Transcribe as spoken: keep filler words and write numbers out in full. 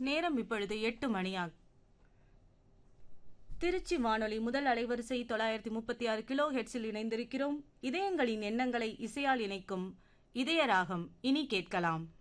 நேரம் இப்பொழுது எட்டு மணியாகும். திருச்சி வானொலி முதல் அலைவரிசை தொள்ளாயிரத்தி முப்பத்தி ஆறு கிலோ ஹெட்ஸில் இணைந்திருக்கிறோம். இதயங்களின் எண்ணங்களை இசையால் இணைக்கும் இதய ராகம் இனி கேட்கலாம்.